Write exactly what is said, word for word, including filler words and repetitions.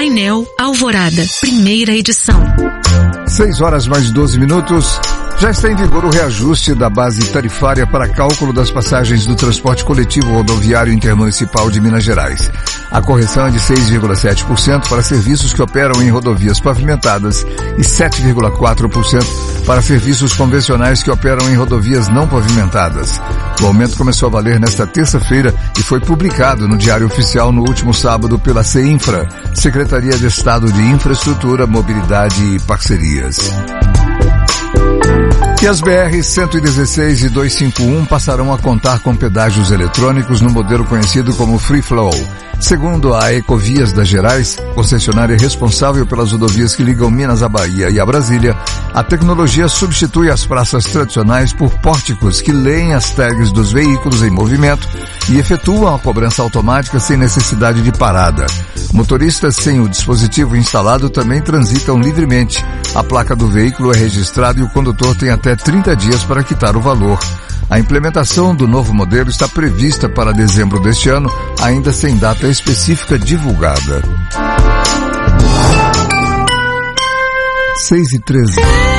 Painel Alvorada, primeira edição. seis horas mais doze minutos. Já está em vigor o reajuste da base tarifária para cálculo das passagens do transporte coletivo rodoviário intermunicipal de Minas Gerais. A correção é de seis vírgula sete por cento para serviços que operam em rodovias pavimentadas e sete vírgula quatro por cento para serviços convencionais que operam em rodovias não pavimentadas. O aumento começou a valer nesta terça-feira e foi publicado no Diário Oficial no último sábado pela CEINFRA, Secretaria de Estado de Infraestrutura, Mobilidade e Parcerias. E as B R cento e dezesseis e duzentos e cinquenta e um passarão a contar com pedágios eletrônicos no modelo conhecido como Free Flow. Segundo a Ecovias das Gerais, concessionária responsável pelas rodovias que ligam Minas à Bahia e a Brasília, a tecnologia substitui as praças tradicionais por pórticos que leem as tags dos veículos em movimento e efetuam a cobrança automática sem necessidade de parada. Motoristas sem o dispositivo instalado também transitam livremente. A placa do veículo é registrada e o condutor tem até trinta dias para quitar o valor. A implementação do novo modelo está prevista para dezembro deste ano, ainda sem data específica divulgada. seis e treze